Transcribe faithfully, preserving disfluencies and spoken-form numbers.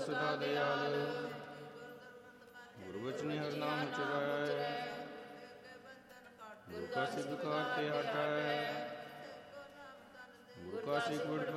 ਸਦਾ ਦਿਆਲ। ਗੁਰੂ ਬਚਨੀ ਹਰਿ ਨਾਮ ਚੁਰਾਇ, ਗੁਰੂ ਕਾ ਸਿੱਖ ਕਾਰ ਤੇ ਹਟਾਇ। ਗੁਰੂ ਕਾ ਸਿੱਖ ਗੁਰ